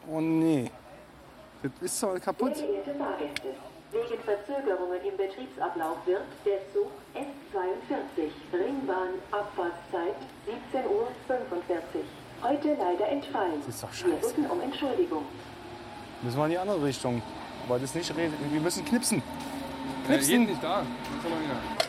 Oh nee. Das ist doch kaputt. Sehr geehrte Fahrgäste, wegen Verzögerungen im Betriebsablauf wird der Zug S42 Ringbahn Abfahrtszeit 17:45 Uhr heute leider entfallen. Das ist doch Wir scheiße. bitten um Entschuldigung. Müssen wir in die andere Richtung. Weil das nicht redet. Wir müssen knipsen. Geht nicht da. So lange.